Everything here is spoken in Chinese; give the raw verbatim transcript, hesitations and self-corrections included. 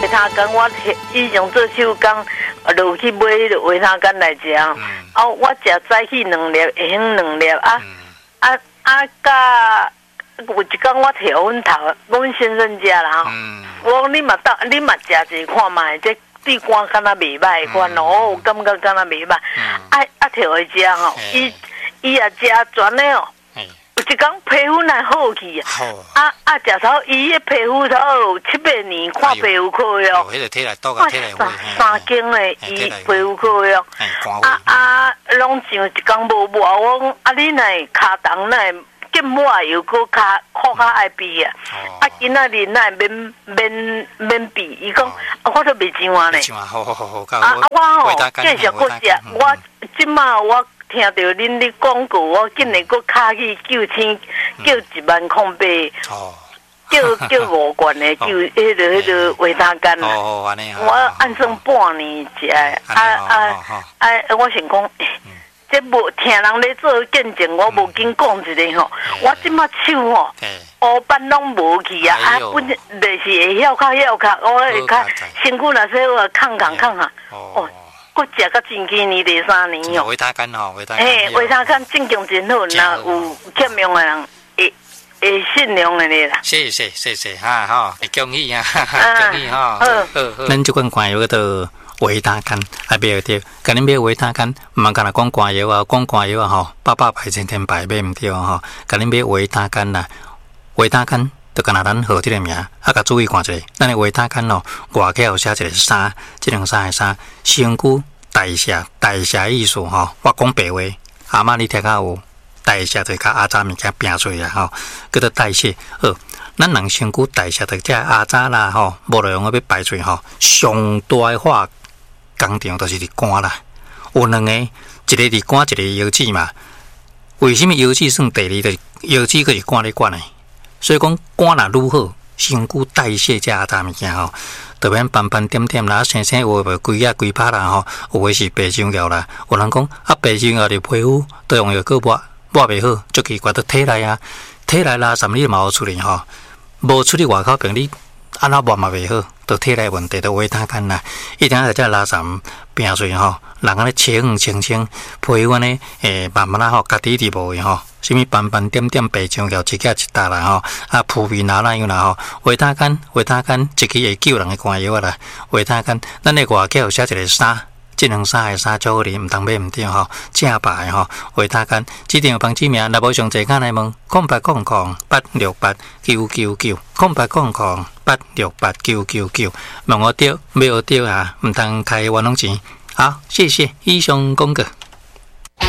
维他干，我以前做手工，落去买迄个维他干来食。嗯、啊，我食早起两粒，下昏两粒啊、嗯、啊啊！甲有一天我摕阮头，阮先生食啦吼。嗯、我讲你嘛到，你嘛食一看卖，这对肝敢若袂歹款哦，我感觉敢若袂歹。啊啊，摕回食吼，伊伊也食全的哦。有一天皮肤来好去啊！啊啊，食草伊个皮肤头七八年看皮肤科哟。 迄个体来倒个体来三三间的伊皮肤科哟。啊啊，拢上一天无抹，我讲啊，你乃骹重乃见抹又搁骹裤较爱闭啊！啊，今仔日乃免免免闭，伊讲啊，我都袂上啊呢。 好好好好， 啊啊，我吼继续搁食，我即马我。听到恁咧广告，我竟然搁卡去九千，叫一万空八，叫叫五罐的，叫迄个迄个维他干啊。我按算半年食的，啊啊啊！我想讲，这无听人咧做见证，我无紧讲一个吼。我即马手吼，乌斑拢无去啊！啊，本就是会晓卡晓卡，我会卡身躯那些我抗抗抗下，哦。我食到前几年第三年哦， 维他干吼，维他干。 嘿，维他干正经真好，那有欠用的人会会信用的咧啦。 谢谢谢谢哈哈，恭喜啊，恭喜哈。好好好。咱即款肝药叫做维他干，还袂对。甲恁买维他干，毋通干那讲肝药啊，讲肝药啊吼，百百百千千百买毋对吼。甲恁买维他干啦，维他干。就干那咱号这个名，啊，甲注意看一下，咱的维他干哦，外口有写一个三，这两三个三，身躯代谢代谢意思吼，我讲白话，阿妈你听较有，代谢就较阿渣物件拼出来吼，叫做代谢。好，咱人身躯代谢的这阿渣啦吼，无路用要排出吼，上大的化工厂就是伫肝啦，有两个，一个伫肝，一个腰子嘛。为什么腰子算第二？就是腰子佫是肝咧管的。所以讲肝若愈好，身躯代谢这阿杂物件吼，特别斑斑点点啦，生生有诶规啊规拍啦吼，有诶是白伤药啦。有人讲啊，白伤药的皮肤都用药个抹抹袂好，足奇怪到体内啊，体内啦什么你嘛有处理吼，无处理外口病你安怎抹嘛袂好，都体内问题都维他干啦，一定要在拉什么病水吼，人安尼清清清，皮肤呢诶慢慢啦吼，家己伫无诶吼。什么斑斑点点白伤药一架一搭啦吼，啊扑面哪哪样啦吼，维他干维他干一支会救人的肝药啦，维他干，咱的外口有写一个三，这两三个三足哩，毋通买毋对吼，正牌吼，维他干，指定有帮指名，若无上济间来问，空八空空八六八九九九，空八空空八六八九九九，问我对，买我对啊，毋通开冤枉钱，好，谢谢，以上广告。